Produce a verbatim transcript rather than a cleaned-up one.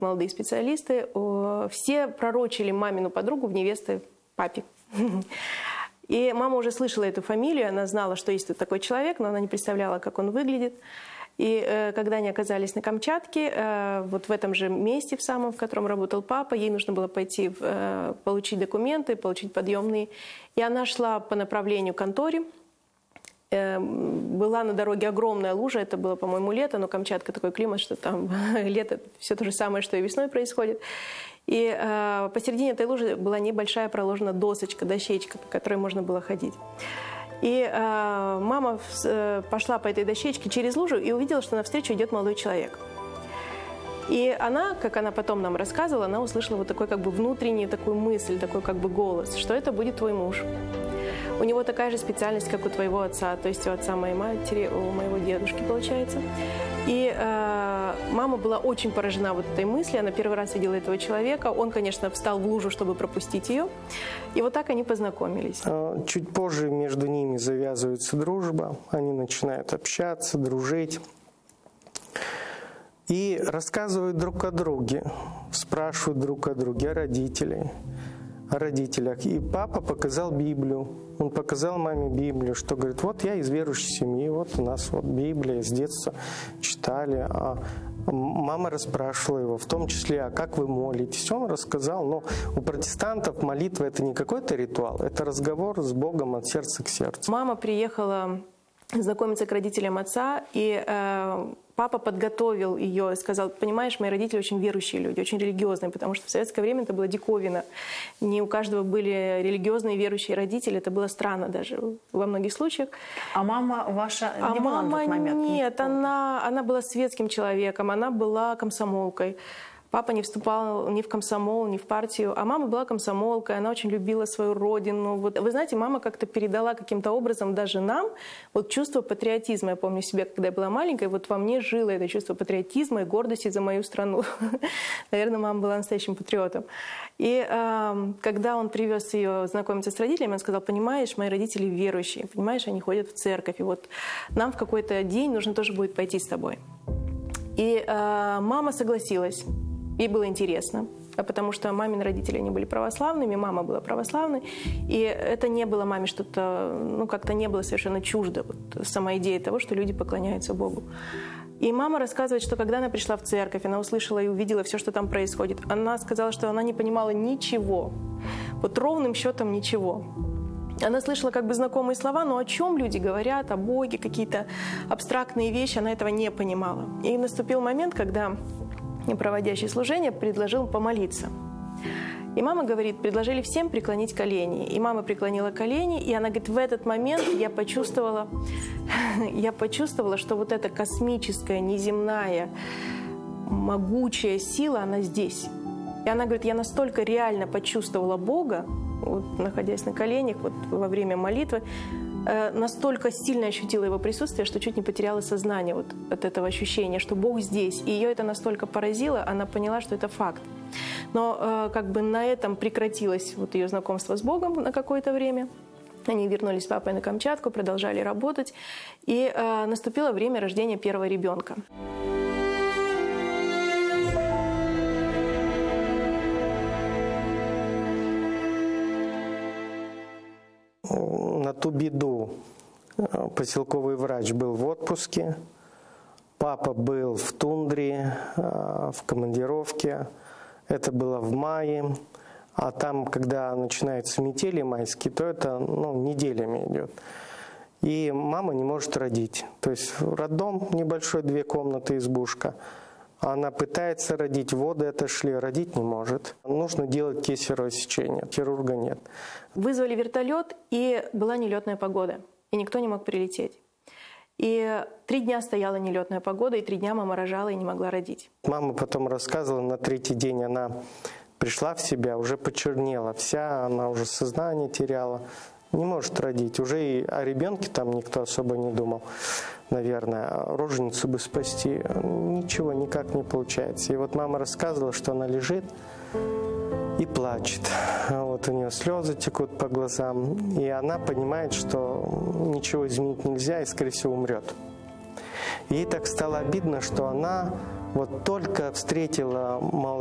молодые специалисты, все пророчили мамину подругу в невесты папе. И мама уже слышала эту фамилию, она знала, что есть тут такой человек, но она не представляла, как он выглядит. И э, когда они оказались на Камчатке, э, вот в этом же месте, в самом, в котором работал папа, ей нужно было пойти в, э, получить документы, получить подъемные. И она шла по направлению к конторе. Э, была на дороге огромная лужа, это было, по-моему, лето, но Камчатка такой климат, что там лето все то же самое, что и весной происходит. И э, посередине этой лужи была небольшая проложена досочка, дощечка, по которой можно было ходить. И э, мама э, пошла по этой дощечке через лужу и увидела, что навстречу идет молодой человек. И она, как она потом нам рассказывала, она услышала вот такой как бы внутренний такую мысль, такой как бы голос, что это будет твой муж. У него такая же специальность, как у твоего отца, то есть у отца моей матери, у моего дедушки, получается. И э, мама была очень поражена вот этой мыслью, она первый раз видела этого человека, он, конечно, встал в лужу, чтобы пропустить ее, и вот так они познакомились. Чуть позже между ними завязывается дружба, они начинают общаться, дружить. И рассказывают друг о друге, спрашивают друг о друге, о родителях, о родителях. И папа показал Библию. Он показал маме Библию, что говорит, вот я из верующей семьи, вот у нас вот Библия, с детства читали. А мама расспрашивала его, в том числе, а как вы молитесь? Он рассказал, но у протестантов молитва это не какой-то ритуал, это разговор с Богом от сердца к сердцу. Мама приехала знакомиться к родителям отца, и э, папа подготовил ее и сказал, понимаешь, мои родители очень верующие люди, очень религиозные, потому что в советское время это было диковина. Не у каждого были религиозные верующие родители, это было странно даже во многих случаях. А мама ваша не а была мама на тот момент? Нет, она, она была светским человеком, она была комсомолкой. Папа не вступал ни в комсомол, ни в партию, а мама была комсомолкой, она очень любила свою родину. Вот, вы знаете, мама как-то передала каким-то образом даже нам вот чувство патриотизма. Я помню себя, когда я была маленькой, вот во мне жило это чувство патриотизма и гордости за мою страну. Наверное, мама была настоящим патриотом. И э, когда он привез ее знакомиться с родителями, он сказал, понимаешь, мои родители верующие, понимаешь, они ходят в церковь, и вот нам в какой-то день нужно тоже будет пойти с тобой. И э, мама согласилась. Ей было интересно, потому что мамины родители они были православными, мама была православной, и это не было маме что-то, ну как-то не было совершенно чуждо, вот, сама идея того, что люди поклоняются Богу. И мама рассказывает, что когда она пришла в церковь, она услышала и увидела все, что там происходит, она сказала, что она не понимала ничего, вот ровным счетом ничего. Она слышала как бы знакомые слова, но о чем люди говорят, о Боге, какие-то абстрактные вещи, она этого не понимала. И наступил момент, когда проводящий служение предложил помолиться. И мама говорит, предложили всем преклонить колени. И мама преклонила колени, и она говорит, в этот момент я почувствовала, я почувствовала, что вот эта космическая, неземная, могучая сила, она здесь. И она говорит, я настолько реально почувствовала Бога, вот, находясь на коленях вот, во время молитвы, настолько сильно ощутила его присутствие, что чуть не потеряла сознание вот от этого ощущения, что Бог здесь. И ее это настолько поразило, она поняла, что это факт. Но как бы на этом прекратилось вот ее знакомство с Богом на какое-то время. Они вернулись с папой на Камчатку, продолжали работать. И наступило время рождения первого ребенка. На ту беду поселковый врач был в отпуске, папа был в тундре, в командировке, это было в мае, а там, когда начинаются метели майские, то это ну, неделями идет. И мама не может родить, то есть роддом небольшой, две комнаты, избушка. Она пытается родить, воды отошли, родить не может. Нужно делать кесарево сечение, хирурга нет. Вызвали вертолет, и была нелетная погода, и никто не мог прилететь. И три дня стояла нелетная погода, и три дня мама рожала и не могла родить. Мама потом рассказывала, на третий день она пришла в себя, уже почернела вся, она уже сознание теряла. Не может родить. Уже и о ребенке там никто особо не думал, наверное. Роженицу бы спасти. Ничего никак не получается. И вот мама рассказывала, что она лежит и плачет. Вот у нее слезы текут по глазам. И она понимает, что ничего изменить нельзя и, скорее всего, умрет. Ей так стало обидно, что она Вот только встретила